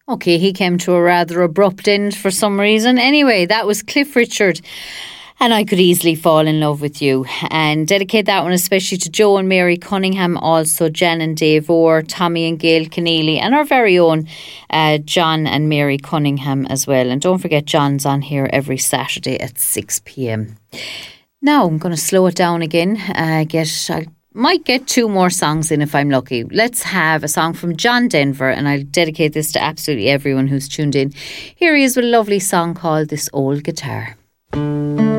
Okay, he came to a rather abrupt end for some reason. Anyway, that was Cliff Richard. And I Could Easily Fall in Love with You. And dedicate that one especially to Joe and Mary Cunningham, also Jen and Dave Orr, Tommy and Gail Keneally, and our very own John and Mary Cunningham as well. And don't forget, John's on here every Saturday at 6 p.m. Now I'm going to slow it down again. I might get 2 more songs in if I'm lucky. Let's have a song from John Denver, and I'll dedicate this to absolutely everyone who's tuned in. Here he is with a lovely song called This Old Guitar.